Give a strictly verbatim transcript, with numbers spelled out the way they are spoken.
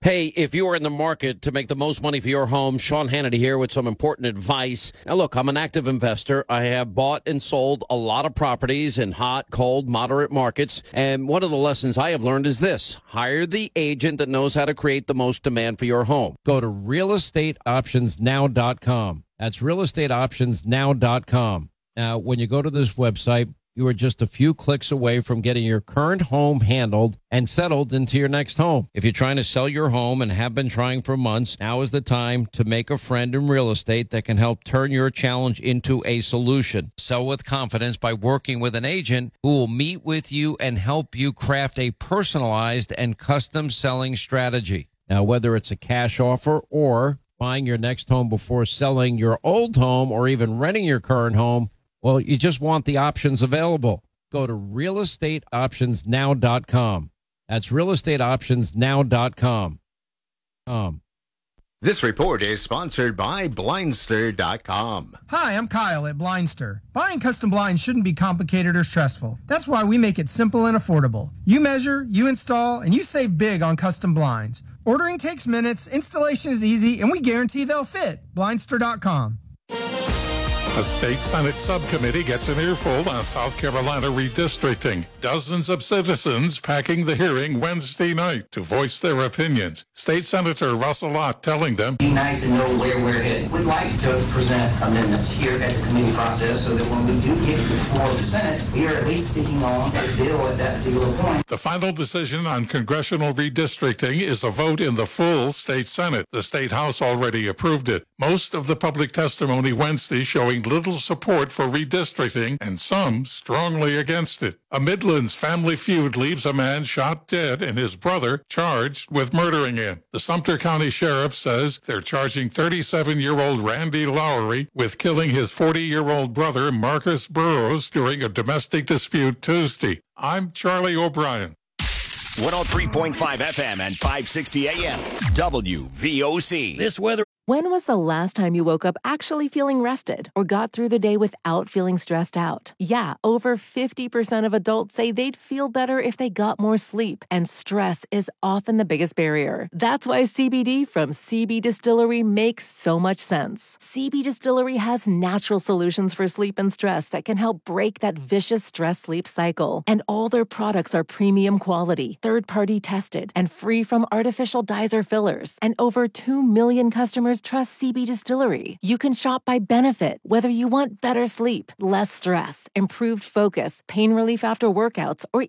Hey, if you are in the market to make the most money for your home, Sean Hannity here with some important advice. Now, look, I'm an active investor. I have bought and sold a lot of properties in hot, cold, moderate markets. And one of the lessons I have learned is this: hire the agent that knows how to create the most demand for your home. Go to real estate options now dot com. That's real estate options now dot com. Now, when you go to this website, you are just a few clicks away from getting your current home handled and settled into your next home. If you're trying to sell your home and have been trying for months, now is the time to make a friend in real estate that can help turn your challenge into a solution. Sell with confidence by working with an agent who will meet with you and help you craft a personalized and custom selling strategy. Now, whether it's a cash offer or buying your next home before selling your old home or even renting your current home, well, you just want the options available. Go to real estate options now dot com. That's real estate options now dot com. Um. This report is sponsored by Blindster dot com. Hi, I'm Kyle at Blindster. Buying custom blinds shouldn't be complicated or stressful. That's why we make it simple and affordable. You measure, you install, and you save big on custom blinds. Ordering takes minutes, installation is easy, and we guarantee they'll fit. Blindster dot com. A state Senate subcommittee gets an earful on South Carolina redistricting. Dozens of citizens packing the hearing Wednesday night to voice their opinions. State Senator Russell Ott telling them, "Be nice and know where we're headed. We'd like to present amendments here at the committee process so that when we do get before the Senate, we are at least speaking on a bill at that particular point." The final decision on congressional redistricting is a vote in the full state Senate. The state House already approved it. Most of the public testimony Wednesday showing little support for redistricting and some strongly against it. A Midlands family feud leaves a man shot dead and his brother charged with murdering him. The Sumter County Sheriff says they're charging thirty-seven-year-old Randy Lowry with killing his forty-year-old brother Marcus Burrows during a domestic dispute Tuesday. I'm Charlie O'Brien. one oh three point five F M and five sixty A M W V O C. This weather. When was the last time you woke up actually feeling rested or got through the day without feeling stressed out? Yeah, over fifty percent of adults say they'd feel better if they got more sleep, and stress is often the biggest barrier. That's why C B D from C B Distillery makes so much sense. C B Distillery has natural solutions for sleep and stress that can help break that vicious stress-sleep cycle. And all their products are premium quality, third-party tested, and free from artificial dyes or fillers. And over two million customers trust C B Distillery. You can shop by benefit, whether you want better sleep, less stress, improved focus, pain relief after workouts, or